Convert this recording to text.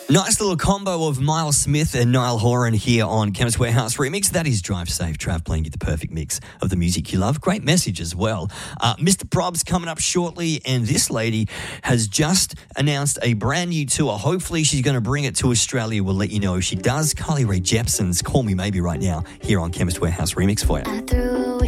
Nice little combo of Miles Smith and Niall Horan here on Chemist Warehouse Remix. That is Drive Safe, Trav playing you the perfect mix of the music you love. Great message as well. Mr. Prob's coming up shortly, and this lady has just announced a brand new tour. Hopefully she's going to bring it to Australia. We'll let you know if she does. Carly Rae Jepsen's Call Me Maybe right now here on Chemist Warehouse Remix for you.